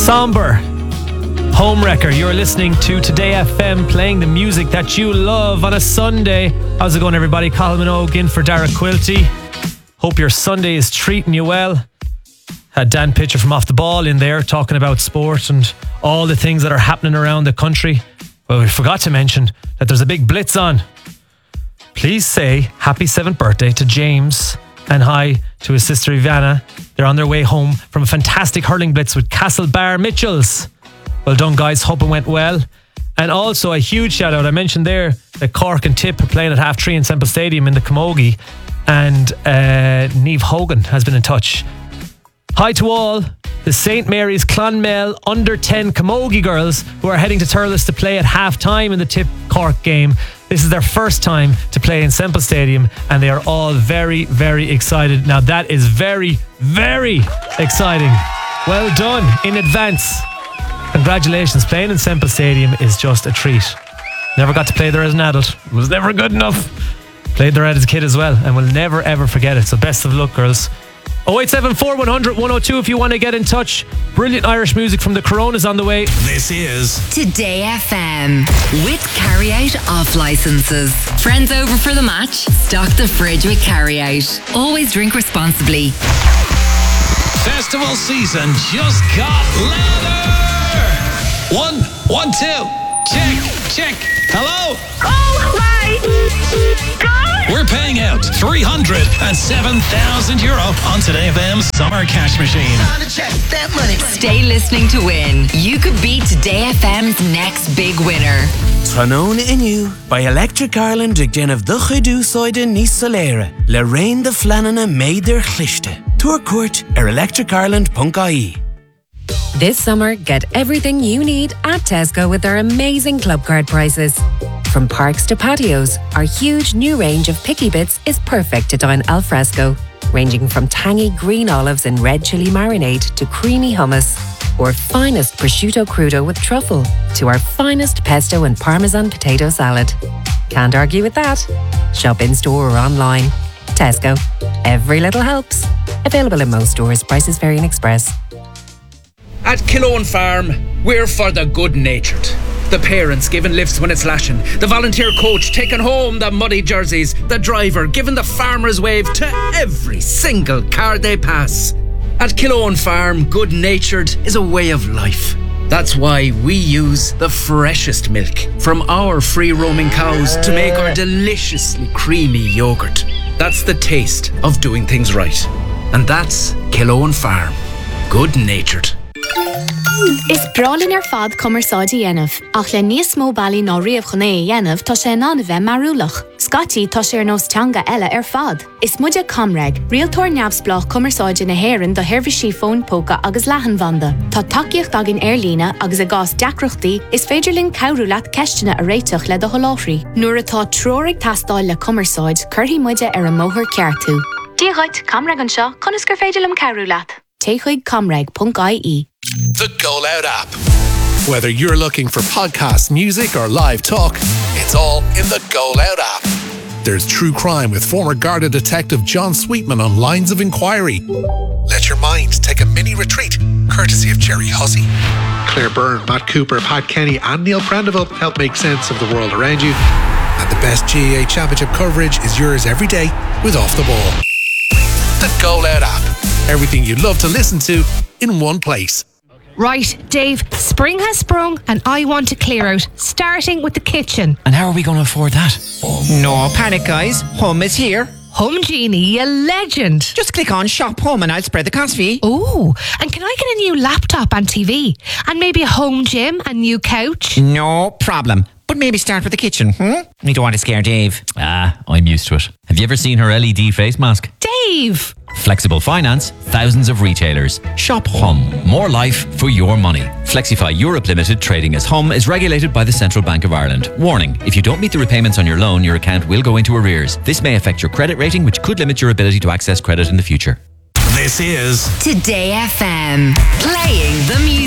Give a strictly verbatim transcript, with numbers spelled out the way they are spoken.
Somber, Homewrecker. You're listening to Today F M, playing the music that you love on a Sunday. How's it going, everybody? Colin Minogue in for Dara Quilty. Hope your Sunday is treating you well. Had Dan Pitcher from Off the Ball in there talking about sport and all the things that are happening around the country. Well, we forgot to mention that there's a big blitz on. Please say happy seventh birthday to James and hi to his sister Ivana. They're on their way home from a fantastic hurling blitz with Castlebar Mitchells. Well done, guys. Hope it went well. And also a huge shout out. I mentioned there that Cork and Tip are playing at half three in Semple Stadium in the Camogie, and uh, Niamh Hogan has been in touch. Hi to all the Saint Mary's Clonmel under ten Camogie girls who are heading to Thurles to play at half time in the Tip Cork game. This is their first time to play in Semple Stadium, and they are all very, very excited. Now that is very, very exciting. Well done in advance. Congratulations. Playing in Semple Stadium is just a treat. Never got to play there as an adult. It was never good enough. Played there as a kid as well, and will never ever forget it. So best of luck, girls. oh eight seven four, one hundred, one oh two if you want to get in touch. Brilliant Irish music from the Coronas on the way. This is Today F M with Carry Out Off Licenses. Friends over for the match? Stock the fridge with Carry Out. Always drink responsibly. Festival season just got louder. One, one, two. Check, check. Hello? Oh my God! We're paying out three hundred seven thousand euro on Today F M's Summer Cash Machine. Stay listening to win. You could be Today F M's next big winner. Trónóna inniu by Electric Ireland ag déanamh do chuidú sóide níos soléire le raon de flanana méidir chlichte. Tour court ar electric ireland dot I E. This summer, get everything you need at Tesco with their amazing club card prices. From parks to patios, our huge new range of picky bits is perfect to dine al fresco, ranging from tangy green olives and red chili marinade to creamy hummus, or finest prosciutto crudo with truffle to our finest pesto and parmesan potato salad. Can't argue with that. Shop in store or online. Tesco. Every little helps. Available in most stores. Prices vary in Express. At Killowen Farm, we're for the good-natured. The parents giving lifts when it's lashing. The volunteer coach taking home the muddy jerseys. The driver giving the farmer's wave to every single car they pass. At Killowen Farm, good-natured is a way of life. That's why we use the freshest milk from our free-roaming cows to make our deliciously creamy yoghurt. That's the taste of doing things right. And that's Killowen Farm. Good-natured. Is bralin ar fad commerceáidí dhéanamh, ach le níos mó bailí ná riamh chuné dhéanamh tá sé ná bheith marúlach. Scotty tá sé ar nós teanga eile ar fad. Is muide Comreg, rialtóir neamhsplách commerceáide na héireann do Hirvisí phone póca agus leathanbhanda. Tá takeíocht agin ar lína agus a gás deacrochtaí is féidirlinn cabhrú leat ceistena a réiteach le do sholáthraí. Nuair atá tróraigh tastáil le commerceáid, curthaí muide ar a móthar ceartú. Díaghaid Comreg an seo, conas gur féidirlim cabhrú leat. Téchuig comreg dot I E. The Go Loud app. Whether you're looking for podcasts, music, or live talk, it's all in the Go Loud app. There's true crime with former Garda detective John Sweetman on Lines of Inquiry. Let your mind take a mini retreat, courtesy of Jerry Hussey. Claire Byrne, Matt Cooper, Pat Kenny, and Neil Prendeville help make sense of the world around you. And the best G A A Championship coverage is yours every day with Off the Ball. The Go Loud app. Everything you'd love to listen to in one place. Right, Dave, spring has sprung and I want to clear out, starting with the kitchen. And how are we going to afford that? No panic, guys. Hum is here. Hum Genie, you legend. Just click on Shop Home and I'll spread the cost for you. Ooh, and can I get a new laptop and T V? And maybe a home gym and new couch? No problem. But maybe start with the kitchen, hmm? You don't want to scare Dave. Ah, I'm used to it. Have you ever seen her L E D face mask? Dave! Flexible finance, thousands of retailers. Shop Hum. More life for your money. Flexify Europe Limited, trading as Hum, is regulated by the Central Bank of Ireland. Warning, if you don't meet the repayments on your loan, your account will go into arrears. This may affect your credit rating, which could limit your ability to access credit in the future. This is Today F M. Playing the music.